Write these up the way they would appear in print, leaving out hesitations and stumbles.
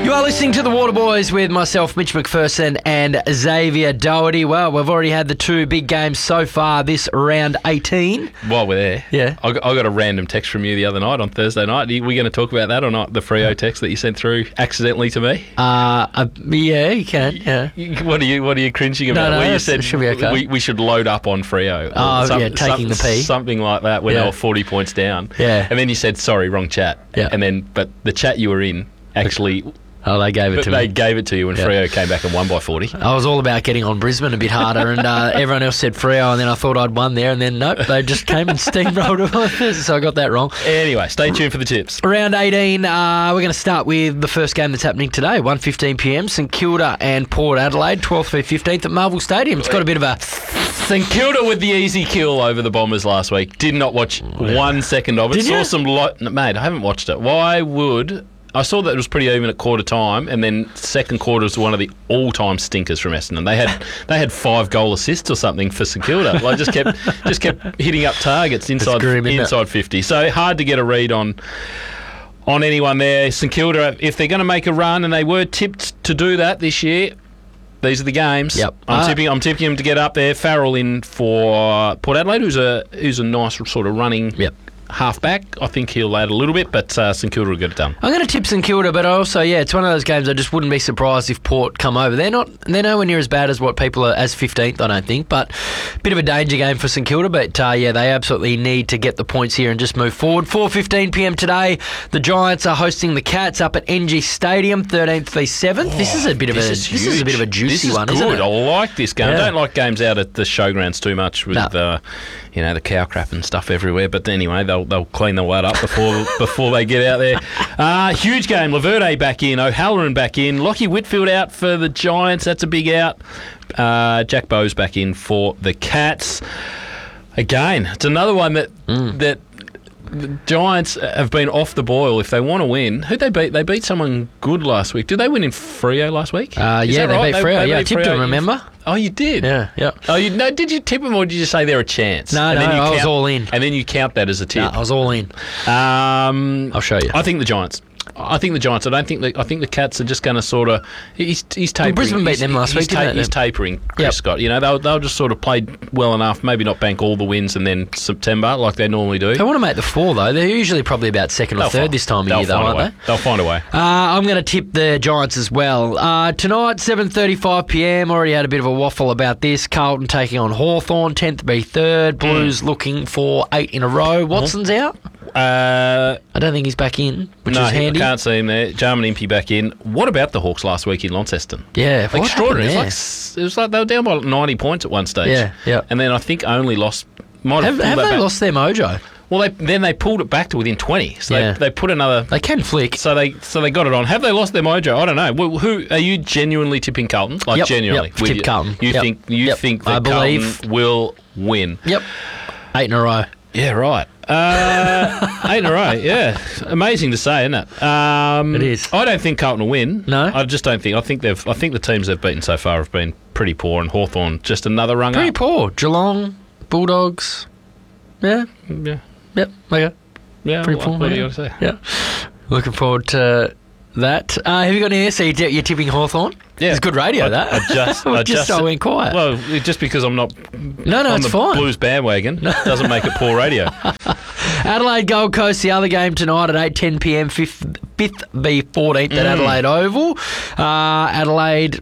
You are listening to The Waterboys with myself, Mitch McPherson, and Xavier Doherty. Well, we've already had the two big games so far this round 18. While we're there, Yeah. I got a random text from you the other night on Thursday night. Are we going to talk about that or not? The Freo text that you sent through accidentally to me? Yeah, you can, yeah. What are you cringing about? No, Where you it said should be okay. we should load up on Freo. Oh, yeah, taking the pee. Something like that when they were 40 points down. Yeah. And then you said, sorry, wrong chat. Yeah. But the chat you were in actually... Oh, they gave it to me. They gave it to you when Freo came back and won by 40. I was all about getting on Brisbane a bit harder, and everyone else said Freo, and then I thought I'd won there, and then nope, they just came and steamrolled it, so I got that wrong. Anyway, stay tuned for the tips. Round 18, we're going to start with the first game that's happening today, 1:15pm, St Kilda and Port Adelaide, 12th through 15th at Marvel Stadium. It's got a bit of a... St Kilda with the easy kill over the Bombers last week. Did not watch 1 second of it. Did you? Mate, I haven't watched it. Why would... I saw that it was pretty even at quarter time, and then second quarter was one of the all-time stinkers from Essendon. They had 5 goal assists or something for St Kilda. Like just kept hitting up targets inside 50. So hard to get a read on anyone there. St Kilda, if they're going to make a run, and they were tipped to do that this year, these are the games. Yep. I'm tipping him to get up there. Farrell in for Port Adelaide, who's a nice sort of running. Yep. Half-back. I think he'll add a little bit, but St Kilda will get it done. I'm going to tip St Kilda, but also, it's one of those games I just wouldn't be surprised if Port come over. They're nowhere near as bad as what people are as 15th, I don't think, but a bit of a danger game for St Kilda, but they absolutely need to get the points here and just move forward. 4:15pm today, the Giants are hosting the Cats up at NG Stadium, 13th v 7th. This is a bit of a juicy one, isn't it? I like this game. Yeah. I don't like games out at the showgrounds too much with the cow crap and stuff everywhere, but anyway, they'll clean the wad up before they get out there. Huge game. Laverde back in, O'Halloran back in, Lockie Whitfield out for the Giants. That's a big out. Jack Bowes back in for the Cats. Again, it's another one that the Giants have been off the boil if they want to win. Who'd they beat? They beat someone good last week. Did they win in Freo last week? They beat Freo. I tipped them, remember? Oh, you did? Yeah. Oh, did you tip them or did you say they're a chance? No, I was all in. And then you count that as a tip? No, I was all in. I'll show you. I think the Giants. I think the Cats are just going to sort of... He's tapering. Brisbane beat them last week, didn't they? He's tapering, Chris Scott. They'll just sort of play well enough, maybe not bank all the wins and then September like they normally do. They want to make the 4, though. They're usually probably about second or third this time of year, though, aren't they? They'll find a way. I'm going to tip the Giants as well. Tonight, 7:35pm, already had a bit of a waffle about this. Carlton taking on Hawthorn, 10th v 3rd. Blues looking for 8 in a row. Watson's out? I don't think he's back in, which is handy. I can't see him there. Jarman Impey back in. What about the Hawks last week in Launceston? Yeah, extraordinary. It was like they were down by 90 points at one stage. Yeah. And then I think only lost... Have they lost their mojo? Well, then they pulled it back to within 20. So they put another... They can flick. So they got it on. Have they lost their mojo? I don't know. Well, who are you genuinely tipping Carlton? Like genuinely? Yep. Tip Carlton. You think that Carlton will win? Yep. 8 in a row. Yeah, right. 8 in a row, yeah. Amazing to say, isn't it? It is. I don't think Carlton will win. No? I just don't think. I think the teams they've beaten so far have been pretty poor, and Hawthorn just another rung pretty up. Poor. Geelong, Bulldogs. Yeah. Yep. Okay. Yeah. Pretty poor. What do you got to say? Yeah. Looking forward to that. Have you got any? So you're tipping Hawthorn? Yeah. It's good radio, that. I just went quiet. Well, just because I'm not on it's the fine. Blues bandwagon doesn't make it poor radio. Adelaide Gold Coast, the other game tonight at 8:10pm, 5th v 14th at Adelaide Oval. Adelaide,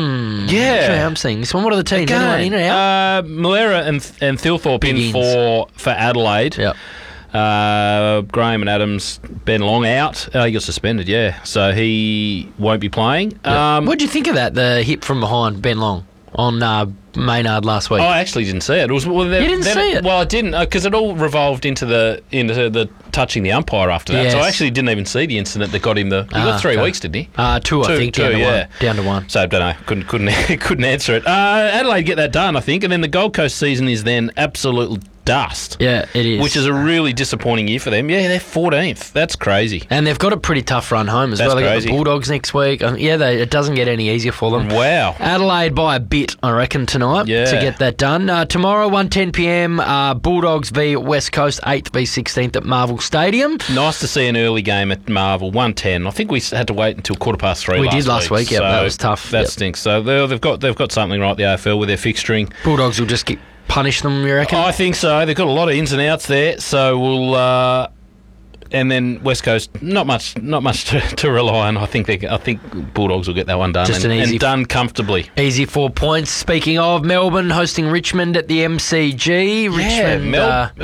I'm seeing this one. What are the teams? Anyone in or out? Malera and Thilthorpe in for Adelaide. Yep. Graham and Adams, Ben Long out. He got suspended, so he won't be playing. Yep. What did you think of that? The hit from behind Ben Long on Maynard last week. I actually didn't see it. You didn't see it? Well, I didn't because it all revolved into the touching the umpire after that. Yes. So I actually didn't even see the incident that got him he got 3 weeks, didn't he? 2, I think. Down to one. So I don't know. Couldn't answer it. Adelaide get that done, I think, and then the Gold Coast season is then absolutely dust. Yeah, it is. Which is a really disappointing year for them. Yeah, they're 14th. That's crazy. And they've got a pretty tough run home as That's well. They've got crazy. the Bulldogs next week. It doesn't get any easier for them. Wow. Adelaide by a bit, I reckon, tonight Yeah. to get that done. Tomorrow, 1:10pm, Bulldogs v West Coast, 8th v 16th at Marvel Stadium. Nice to see an early game at Marvel, 1:10. I think we had to wait until 3:15 We last week. did last week, yeah, so that was tough. That Yep. stinks. So they've got something right, the AFL, with their fixturing. Bulldogs will just punish them, you reckon? I think so. They've got a lot of ins and outs there, so we'll. And then West Coast, not much to rely on. I think Bulldogs will get that one done, Just an easy- and done comfortably. Easy 4 points. Speaking of, Melbourne hosting Richmond at the MCG. Richmond.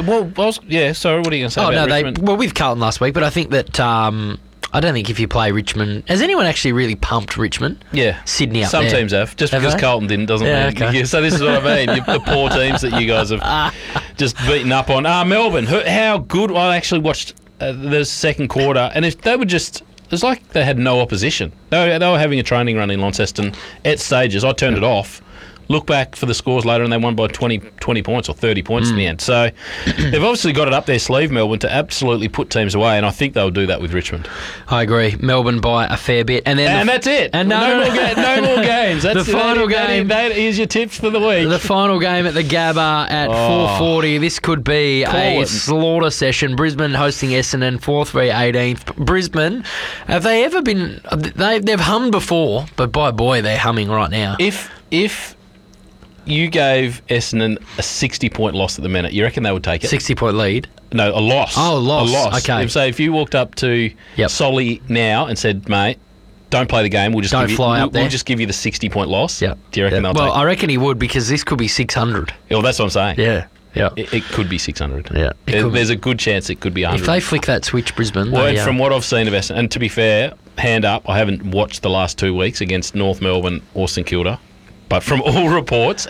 Sorry, what are you going to say Oh, about no, Richmond? with Carlton last week, but I think that I don't think if you play Richmond, has anyone actually really pumped Richmond? Yeah, Sydney up some there. teams have. Just Have because they? Carlton didn't doesn't Yeah, mean. okay. So this is what I mean. The poor teams that you guys have just beaten up on. Melbourne, how good? I actually watched the second quarter, and if they were just. It's like they had no opposition. They were having a training run in Launceston at stages. I turned it off. Look back for the scores later, and they won by 20 points or 30 points in the end. So they've obviously got it up their sleeve, Melbourne, to absolutely put teams away, and I think they'll do that with Richmond. I agree. Melbourne by a fair bit. And that's it. And no more games. That's the final game. Here's your tips for the week. The final game at the Gabba at 4:40. This could be a slaughter session. Brisbane hosting Essendon, 4th v 18th. Brisbane, have they ever been... They've hummed before, but by boy, they're humming right now. If you gave Essendon a 60-point loss at the minute, you reckon they would take it? 60-point lead. No, a loss. Oh, a loss. A loss. Okay. So if you walked up to Solly now and said, mate, don't play the game, we'll just Don't fly up there. We'll just give you the 60-point loss. Yep. Do you reckon they'll Well, take it? I reckon he would, because this could be 600. Well, that's what I'm saying. Yeah. Yeah. It could be 600. Yeah. There's a good chance it could be 100. If they flick that switch, Brisbane... From what I've seen of Essendon, and to be fair, hand up, I haven't watched the last 2 weeks against North Melbourne or St Kilda. But from all reports,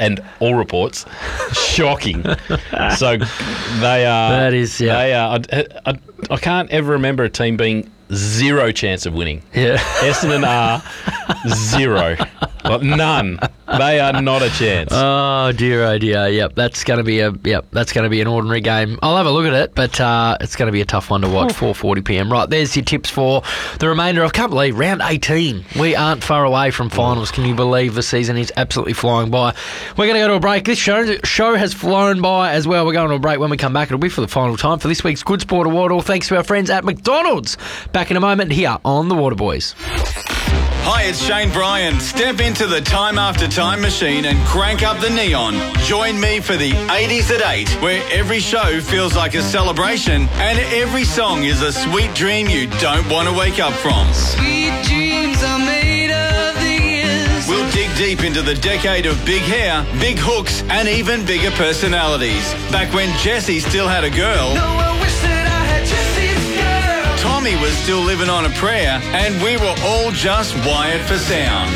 shocking. So they are... That is, yeah. They are... I can't ever remember a team being zero chance of winning. Yeah. Essendon are zero. Like, none. They are not a chance. Oh dear. Yep, that's going to be an ordinary game. I'll have a look at it, but it's going to be a tough one to watch. 4:40 p.m. Right, there's your tips for the remainder of. Can't believe round 18. We aren't far away from finals. Can you believe the season is absolutely flying by? We're going to go to a break. This show has flown by as well. We're going to a break. When we come back, it'll be for the final time for this week's Good Sport Award. All thanks to our friends at McDonald's. Back in a moment here on the Waterboys. Hi, it's Shane Bryan. Step into the Time After Time machine and crank up the neon. Join me for the 80s at 8, where every show feels like a celebration and every song is a sweet dream you don't want to wake up from. Sweet dreams are made of these. We'll dig deep into the decade of big hair, big hooks, and even bigger personalities. Back when Jessie still had a girl. No, I wish that I had Jesse's girl. Tommy was still living on a prayer, and we were all just wired for sound.